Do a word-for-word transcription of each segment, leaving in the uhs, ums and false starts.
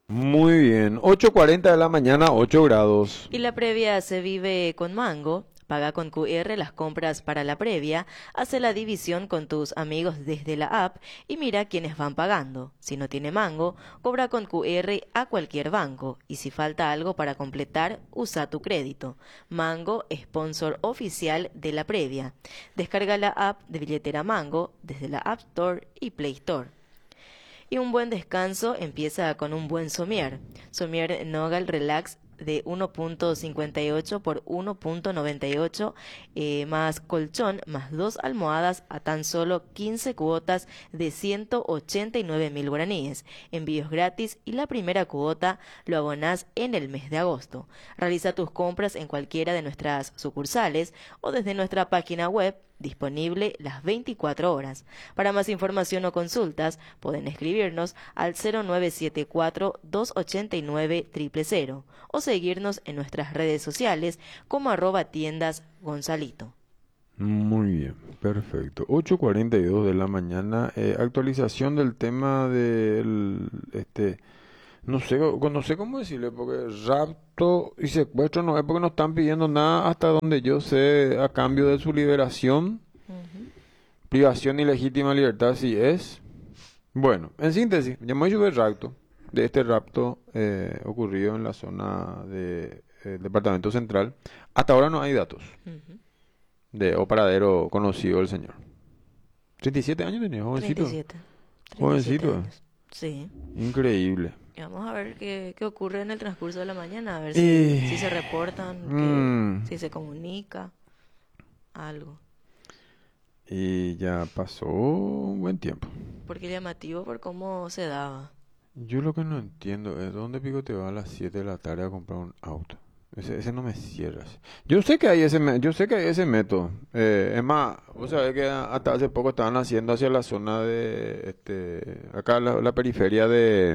Muy bien, ocho cuarenta de la mañana, ocho grados. Y la previa se vive con Mango. Paga con Q R las compras para la previa, hace la división con tus amigos desde la app y mira quiénes van pagando. Si no tiene Mango, cobra con Q R a cualquier banco y si falta algo para completar, usa tu crédito. Mango, sponsor oficial de la previa. Descarga la app de billetera Mango desde la App Store y Play Store. Y un buen descanso empieza con un buen somier. Somier Nogal Relax de uno punto cincuenta y ocho por uno punto noventa y ocho eh, más colchón más dos almohadas a tan solo quince cuotas de ciento ochenta y nueve mil guaraníes. Envíos gratis y la primera cuota lo abonás en el mes de agosto. Realiza tus compras en cualquiera de nuestras sucursales o desde nuestra página web disponible las veinticuatro horas. Para más información o consultas, pueden escribirnos al cero nueve siete cuatro, dos ocho nueve, cero cero cero o seguirnos en nuestras redes sociales como arroba tiendas Gonzalito. Muy bien, perfecto. ocho cuarenta y dos de la mañana, eh, actualización del tema del, este, no sé, co- no sé cómo decirle, porque rapto y secuestro no es porque no están pidiendo nada hasta donde yo sé a cambio de su liberación. Ujú. Privación ilegítima de libertad sí es. Bueno, en síntesis, ya hemos dicho del rapto, de este rapto eh, ocurrido en la zona de, eh, Departamento Central. Hasta ahora no hay datos Ujú. de o paradero conocido del señor. treinta y siete años tenía, treinta y jovencito. siete. treinta y siete Jovencito. años. Sí. Increíble. Y vamos a ver qué, qué ocurre en el transcurso de la mañana, a ver si, Y, si se reportan, que, mm, si se comunica, algo. y ya pasó un buen tiempo. Porque llamativo por cómo se daba. Yo lo que no entiendo es dónde pico te va a las siete de la tarde a comprar un auto. Ese, ese no me cierras. Yo sé que hay ese, me- yo sé que hay ese método. Eh, es más, vos sabés que a- hasta hace poco estaban haciendo hacia la zona de, este, acá la, la periferia de,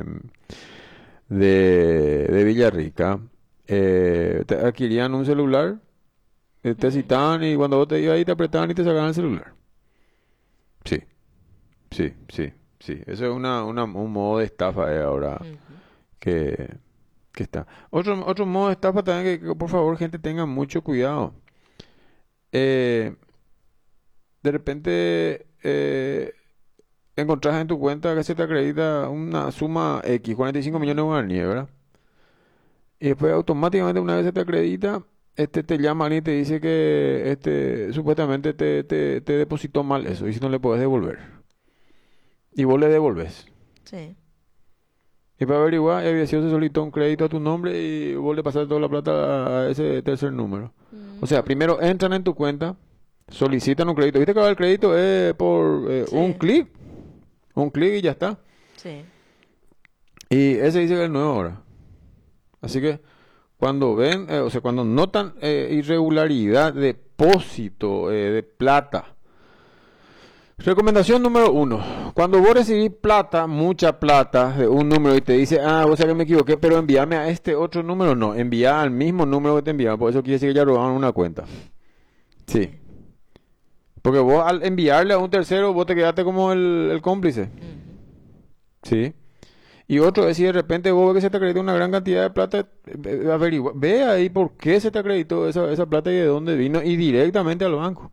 de, de Villarrica. Eh, te adquirían un celular, eh, te Ujú. citaban y cuando vos te ibas ahí te apretaban y te sacaban el celular. Sí, sí, sí, sí. Eso es una, una- un modo de estafa eh, ahora Ujú. que, que está. Otro, otro modo de estafa también que, que, por favor, gente, tenga mucho cuidado. Eh, de repente eh, encontrás en tu cuenta que se te acredita una suma X, cuarenta y cinco millones de Ujú. guaraníes, ¿verdad? Y después automáticamente una vez se te acredita, este te llama alguien y te dice que este supuestamente te, te, te depositó mal eso y si no le puedes devolver. Y vos le devolves. Sí. Y para averiguar, había sido se solicitó un crédito a tu nombre y vos le pasaste toda la plata a ese tercer número. O sea, Mm. primero entran en tu cuenta, solicitan un crédito. ¿Viste que ahora el crédito es por eh, un Sí, clic? Un clic y ya está. sí. Y ese dice que es el nuevo ahora. Así que cuando ven, eh, o sea, cuando notan eh, irregularidad de depósito eh, de plata. Recomendación número uno. Cuando vos recibís plata, mucha plata de un número y te dice, ah, vos sabés que me equivoqué, pero envíame a este otro número, no, envía al mismo número que te enviaron. Por eso quiere decir que ya robaron una cuenta. Sí. Sí. Porque vos al enviarle a un tercero, vos te quedaste como el, el cómplice. Ujú. Sí. Y otro es si de repente vos ves que se te acreditó una gran cantidad de plata, eh, averigua, ve ahí por qué se te acreditó esa, esa plata y de dónde vino y directamente al banco.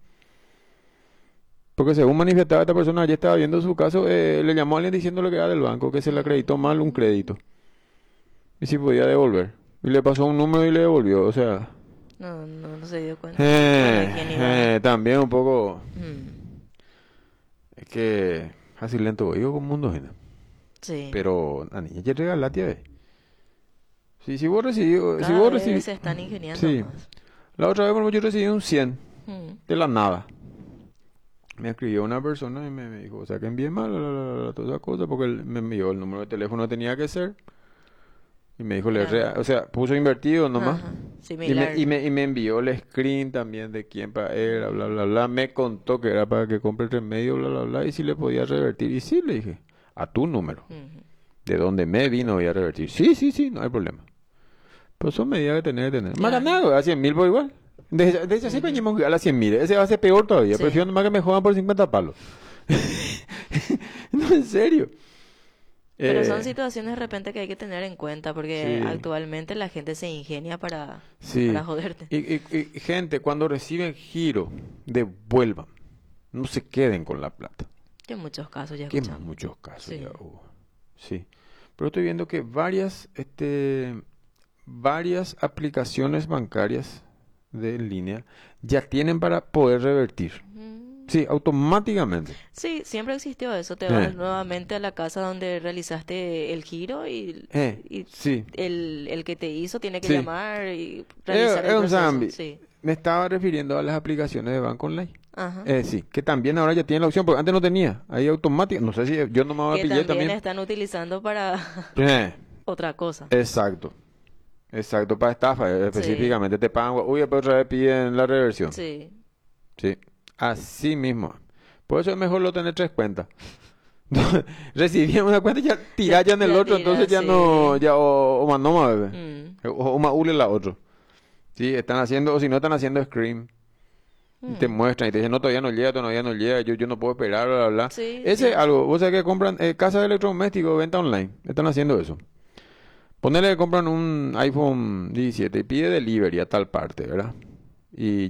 Porque según manifestaba esta persona, ayer estaba viendo su caso, eh, le llamó a alguien diciéndole que era del banco, que se le acreditó mal un crédito. Y si podía devolver. Y le pasó un número y le devolvió. O sea, No, no, no se dio cuenta. Una eh, ingenuidad. eh, también un poco. Mm. Es que así lento yo con mundo ajeno. Sí. Pero a niña ya regalaste, ve. Si, si vos recibí, si Cada vos vez recibí, se están ingeniando sí. más. La otra vez, por ejemplo, yo recibí un cien Mm. de la nada. Me escribió una persona y me, me dijo, o sea, que envié mal, la, la, la, la, todas esas cosas, porque él me envió el número de teléfono que tenía que ser. Y me dijo, le Era, rea- o sea, puso invertido nomás. ajá, Y me, y similar. me, y me envió el screen también de quién para era, bla, bla, bla. Me contó que era para que compre el remedio, bla, bla, bla. Y si le podía revertir. Y sí, le dije, a tu número. Ujú. De donde me vino voy a revertir. Sí, sí, sí, no hay problema. Pues son medidas que tener que tener. Más Claro. ganado, a cien mil por igual. De, de hecho, siempre Ujú. venimos a las cien mil. Ese va a ser peor todavía. Sí. Prefiero nomás que me jodan por cincuenta palos. No, en serio. Pero son Eh, situaciones de repente que hay que tener en cuenta porque sí, actualmente la gente se ingenia para, para sí. joderte. Y, y- y, gente, cuando reciben giro, devuelvan. No se queden con la plata. Que en muchos casos ya Que en escuchamos. muchos casos ya Sí. hubo. Sí. Pero estoy viendo que varias, este, varias aplicaciones bancarias de en línea ya tienen para poder revertir. Mm. Sí, automáticamente. Sí, siempre existió eso. Te Eh, vas nuevamente a la casa donde realizaste el giro y, eh, y sí, el, el que te hizo tiene que sí. llamar y Eh, realizar Es el un proceso. zombie. Sí. Me estaba refiriendo a las aplicaciones de banco online. Ajá. Eh, sí, que también ahora ya tienen la opción, porque antes no tenía. Ahí automático. No sé si yo no me Que pillé también también. están utilizando para Eh, otra cosa. exacto. Exacto, para estafa eh, Sí, específicamente. Te pagan, uy, pero otra vez piden la reversión. sí. Sí, así mismo. Por eso es mejor lo tener tres cuentas. Recibían una cuenta y ya Ya, tirá ya en el ya otro, entonces tira, ya no, sí. ya o, o más no más, bebé. Mm, O, o más ule la otra. Sí, están haciendo, o si no están haciendo scream. Y te mm. muestran y te dicen, no, todavía no llega, todavía no llega, yo, yo no puedo esperar, bla, bla, bla. Sí, Ese es sí. algo, vos sabés que compran eh, casas de electrodomésticos, venta online, están haciendo eso. Ponele que compran un iPhone diecisiete y pide delivery a tal parte, ¿verdad? Y